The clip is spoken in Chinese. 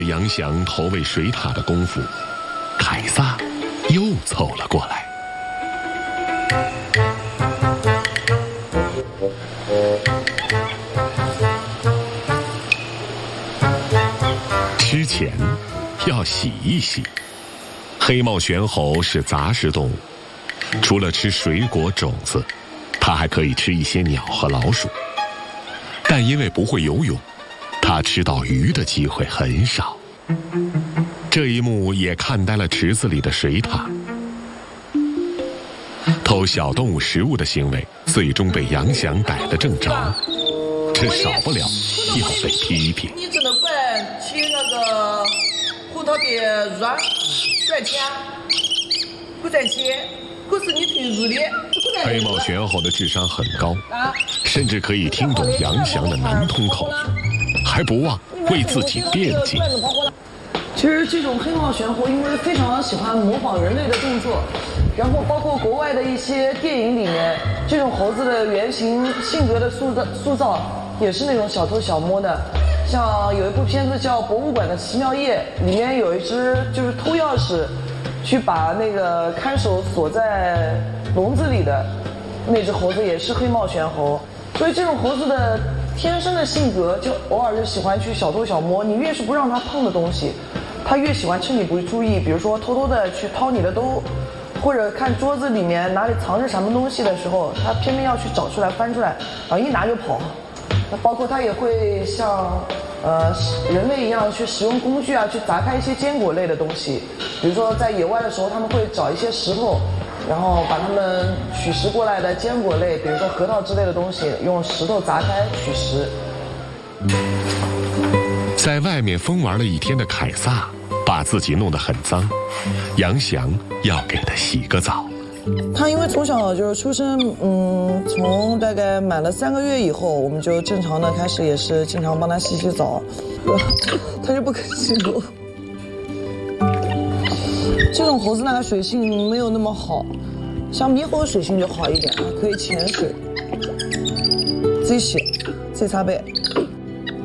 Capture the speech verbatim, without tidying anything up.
杨翔投喂水獭的功夫，凯撒又凑了过来。吃前要洗一洗。黑帽玄猴是杂食动物，除了吃水果种子，它还可以吃一些鸟和老鼠。但因为不会游泳，它吃到鱼的机会很少。这一幕也看呆了池子里的水獭。偷小动物食物的行为最终被杨翔逮得正着，这少不了要被批评。 你只能管切那个葡萄的软软片，不赚钱，可是你平时的。 黑帽玄猴的智商很高，甚至可以听懂杨翔的南通口音，还不忘为自己辩解。 其实这种黑帽玄猴因为非常喜欢模仿人类的动作，然后包括国外的一些电影里面，这种猴子的原型性格的塑造塑造也是那种小偷小摸的。像有一部片子叫《博物馆的奇妙夜》，里面有一只就是偷钥匙去把那个看守锁在笼子里的那只猴子也是黑帽玄猴。所以这种猴子的天生的性格就偶尔就喜欢去小偷小摸，你越是不让它碰的东西，它越喜欢趁你不注意，比如说偷偷的去掏你的兜，或者看桌子里面哪里藏着什么东西的时候，它偏偏要去找出来翻出来，然后一拿就跑。那包括它也会像呃人类一样去使用工具啊，去砸开一些坚果类的东西。比如说在野外的时候，他们会找一些石头，然后把它们取食过来的坚果类，比如说核桃之类的东西，用石头砸开取食。 在外面疯玩了一天的凯撒，把自己弄得很脏，杨翔要给他洗个澡。 他因为从小就是出生，嗯，从大概满了三个月以后，我们就正常的开始也是经常帮他洗洗澡，他就不肯洗澡。这种猴子呢，水性没有那么好，像猕猴水性就好一点，可以潜水，自己洗，自己擦背。